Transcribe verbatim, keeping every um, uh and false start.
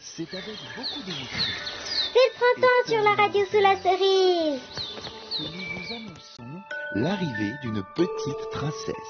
C'est avec beaucoup d'émotion C'est le printemps sur la radio sous la cerise que nous vous annonçons l'arrivée d'une petite princesse.